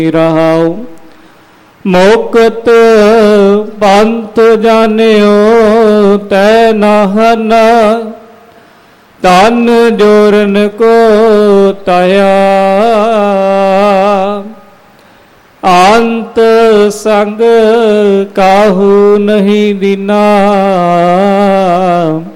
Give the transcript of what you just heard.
रहाओ। मुक्त पंथ जानियो तै नाहन, तन जोरन को तया। अंत संग काहू नहीं बिना,